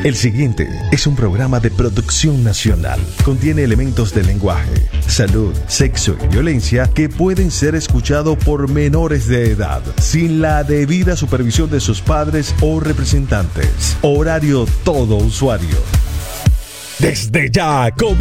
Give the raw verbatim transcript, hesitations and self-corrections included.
El siguiente es un programa de producción nacional. Contiene elementos de lenguaje, salud, sexo y violencia que pueden ser escuchados por menores de edad, sin la debida supervisión de sus padres o representantes. Horario todo usuario. Desde ya comienza